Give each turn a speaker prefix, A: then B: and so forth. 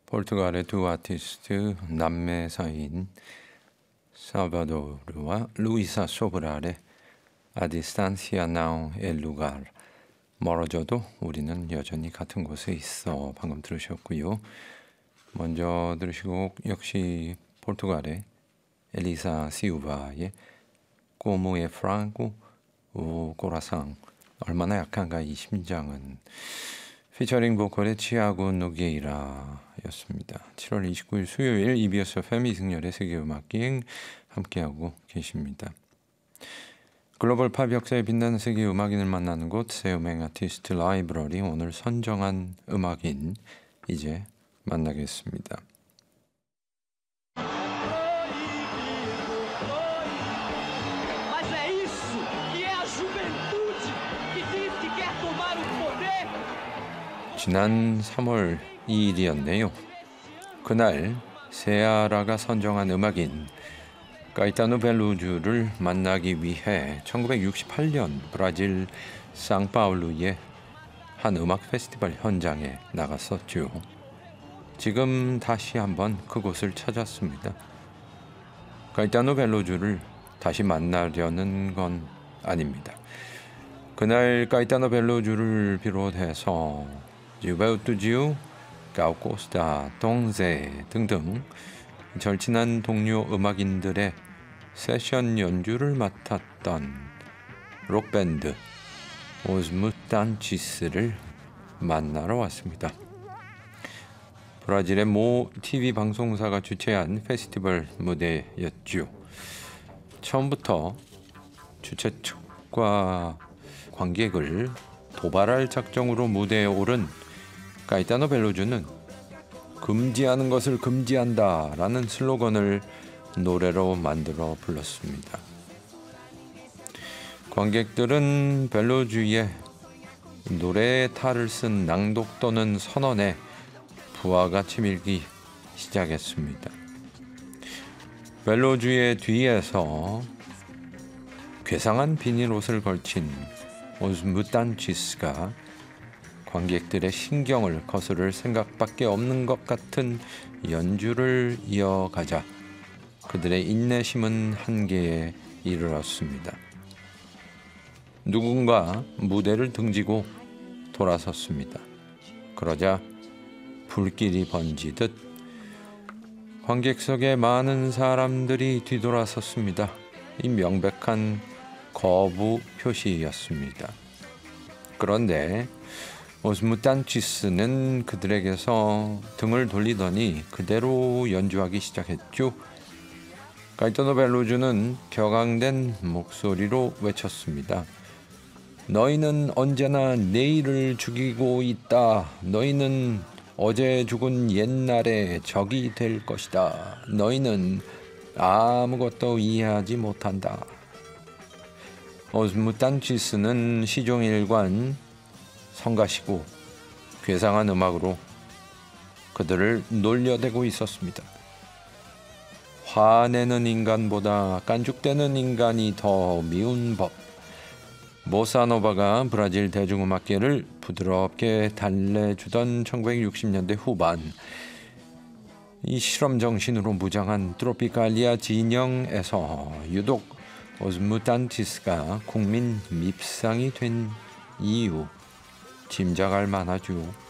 A: 포르투갈의 두 아티스트 남매 사이인 살바도르와 루이사 소브랄의 아디스탄시아 나우 엘 루갈, 멀어져도 우리는 여전히 같은 곳에 있어, 방금 들으셨고요. 먼저 들으시고 곡 역시 포르투갈의 엘리사 시우바의 꼬모의 프랑고 오 꼬라상, 얼마나 약한가 이 심장은, 피처링 보컬의 치아고 노게이라였습니다. 7월 29일 수요일 EBS FM 이승열의 세계음악기행 함께하고 계십니다. 글로벌 팝 역사에 빛나는 세계 음악인을 만나는 곳, 새 음악 아티스트 라이브러리, 오늘 선정한 음악인 이제 만나겠습니다. 지난 3월 2일이었네요. 그날 세아라가 선정한 음악인 가이타노 벨루주를 만나기 위해 1968년 브라질 상파울루의 한 음악 페스티벌 현장에 나갔었죠. 지금 다시 한번 그곳을 찾았습니다. 가이타노 벨루주를 다시 만나려는 건 아닙니다. 그날 가이타노 벨루주를 비롯해서 지우베우투지우, 가우코스타, 동세 등등 절친한 동료 음악인들의 세션 연주를 맡았던 록밴드 Os Mutantis를 만나러 왔습니다. 브라질의 모 TV 방송사가 주최한 페스티벌 무대였죠. 처음부터 주최 측과 관객을 도발할 작정으로 무대에 오른 가이타노 벨루주는 금지하는 것을 금지한다 라는 슬로건을 노래로 만들어 불렀습니다. 관객들은 벨루주의 노래의 탈을 쓴 낭독 또는 선언에 부하가 치밀기 시작했습니다. 벨루주의 뒤에서 괴상한 비닐 옷을 걸친 오스 무탄티스가 관객들의 신경을 거스를 생각밖에 없는 것 같은 연주를 이어가자 그들의 인내심은 한계에 이르렀습니다. 누군가 무대를 등지고 돌아섰습니다. 그러자 불길이 번지듯 관객석에 많은 사람들이 뒤돌아섰습니다. 이 명백한 거부 표시였습니다. 그런데 오스 무탄티스는 그들에게서 등을 돌리더니 그대로 연주하기 시작했죠. 가이타노 벨루주는 격앙된 목소리로 외쳤습니다. 너희는 언제나 내일을 죽이고 있다. 너희는 어제 죽은 옛날의 적이 될 것이다. 너희는 아무것도 이해하지 못한다. 오스 무탄티스는 시종일관 성가시고 괴상한 음악으로 그들을 놀려대고 있었습니다. 화내는 인간보다 깐죽대는 인간이 더 미운 법. 보사노바가 브라질 대중음악계를 부드럽게 달래주던 1960년대 후반, 이 실험 정신으로 무장한 트로피칼리아 진영에서 유독 오스 무탄티스가 국민 밉상이 된 이유 짐작할 만하죠.